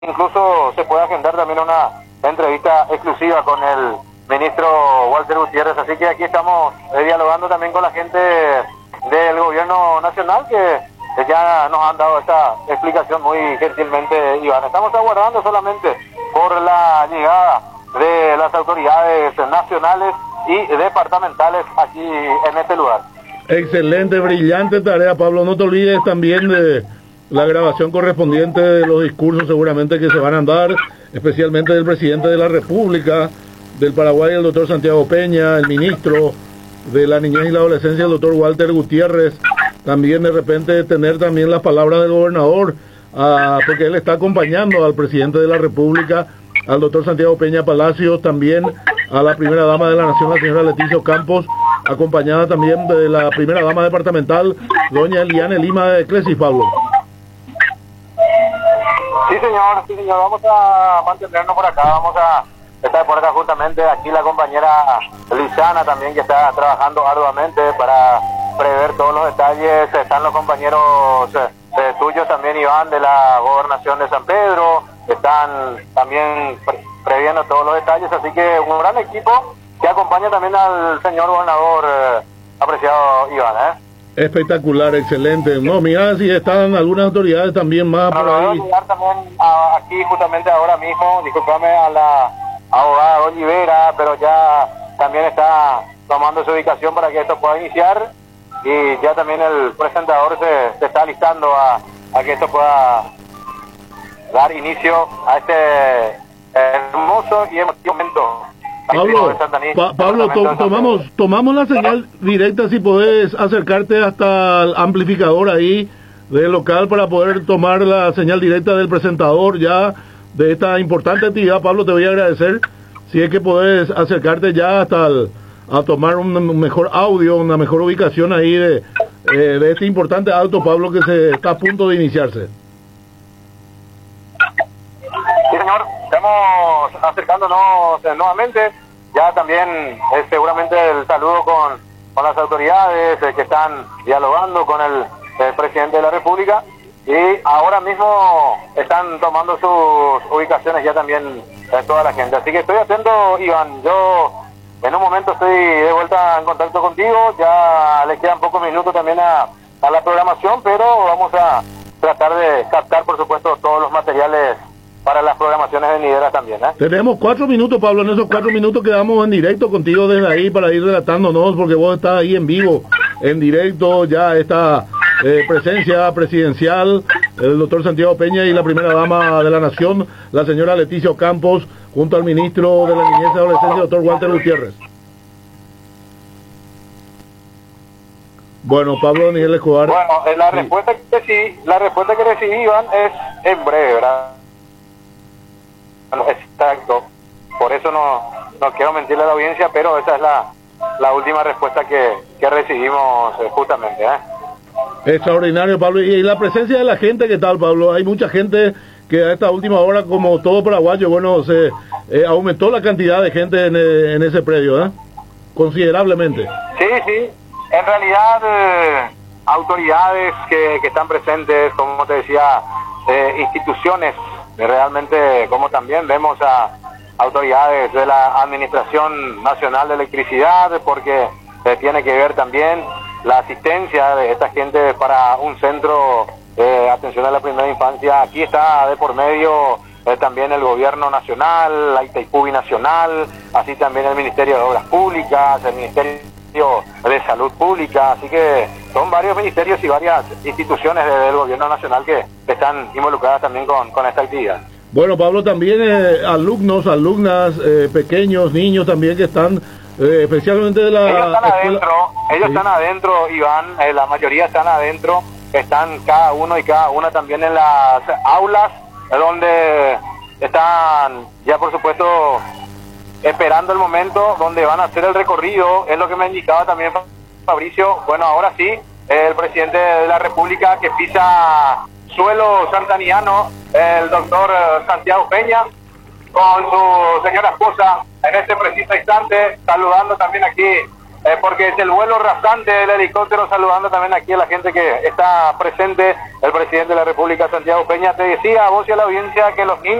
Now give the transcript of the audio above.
incluso se puede agendar también una entrevista exclusiva con el ministro Walter Gutiérrez, así que aquí estamos dialogando también con la gente del gobierno nacional que ya nos han dado esta explicación muy gentilmente, Iván. Estamos aguardando solamente por la llegada de las autoridades nacionales y departamentales aquí en este lugar. Excelente, brillante tarea, Pablo. No te olvides también de la grabación correspondiente de los discursos seguramente que se van a dar, especialmente del presidente de la República, del Paraguay, el doctor Santiago Peña, el ministro de la Niñez y la Adolescencia, el doctor Walter Gutiérrez. También de repente tener también las palabras del gobernador, porque él está acompañando al presidente de la República, al doctor Santiago Peña Palacios, también a la primera dama de la Nación, la señora Leticia Campos, acompañada también de la primera dama departamental, doña Eliane Lima de Clesis, Pablo. Sí, señor, vamos a mantenernos por acá, vamos a estar por acá justamente, aquí la compañera Lizana también que está trabajando arduamente para prever todos los detalles, están los compañeros tuyos también, Iván, de la Gobernación de San Pedro, que están también previendo todos los detalles, así que un gran equipo que acompaña también al señor gobernador, apreciado Iván, Espectacular, excelente. No, mira si están algunas autoridades también más por ahí. Voy a llegar también aquí justamente ahora mismo, discúlpame, a la abogada Olivera, pero ya también está tomando su ubicación para que esto pueda iniciar y ya también el presentador se está alistando a que esto pueda dar inicio a este hermoso y emotivo momento. Pablo, tomamos la señal directa, si podés acercarte hasta el amplificador ahí del local para poder tomar la señal directa del presentador ya de esta importante actividad. Pablo, te voy a agradecer si es que podés acercarte ya hasta a tomar un mejor audio, una mejor ubicación ahí de este importante acto, Pablo, que se está a punto de iniciarse. Sí, señor, estamos acercándonos nuevamente, ya también seguramente el saludo con las autoridades que están dialogando con el presidente de la República y ahora mismo están tomando sus ubicaciones ya también toda la gente, así que estoy atento, Iván, yo en un momento estoy de vuelta en contacto contigo, ya le quedan pocos minutos también a la programación, pero vamos a tratar de captar por supuesto todos los materiales para las programaciones venideras también, Tenemos 4 minutos, Pablo, en esos 4 minutos quedamos en directo contigo desde ahí para ir relatándonos, porque vos estás ahí en vivo, en directo, ya esta presencia presidencial, el doctor Santiago Peña y la primera dama de la Nación, la señora Leticia Campos, junto al ministro de la Niñez y Adolescencia, doctor Walter Gutiérrez. Bueno, Pablo Daniel Escobar. Bueno, la respuesta que recibí, Iván, es en breve, ¿verdad? Exacto, por eso no quiero mentirle a la audiencia, pero esa es la última respuesta que recibimos justamente. Extraordinario, Pablo. Y la presencia de la gente, ¿qué tal, Pablo? Hay mucha gente que a esta última hora, como todo paraguayo, bueno, se aumentó la cantidad de gente en ese predio, considerablemente. Sí, en realidad autoridades que están presentes, como te decía, instituciones, realmente como también vemos a autoridades de la Administración Nacional de Electricidad, porque tiene que ver también la asistencia de esta gente para un centro de atención a la primera infancia. Aquí está de por medio también el Gobierno Nacional, la Itaipubi Nacional, así también el Ministerio de Obras Públicas, el Ministerio de Salud Pública, así que son varios ministerios y varias instituciones del Gobierno Nacional que están involucradas también con esta actividad. Bueno, Pablo, también alumnos, alumnas, pequeños, niños también que están, especialmente de la ellos están adentro, Iván, la mayoría están adentro, están cada uno y cada una también en las aulas, donde están ya por supuesto esperando el momento donde van a hacer el recorrido, es lo que me indicaba también Fabricio. Bueno, ahora sí, el presidente de la República que pisa suelo santaniano, el doctor Santiago Peña, con su señora esposa en este preciso instante, saludando también aquí porque es el vuelo rasante del helicóptero, saludando también aquí a la gente que está presente. El presidente de la República, Santiago Peña, te decía a vos y a la audiencia que los niños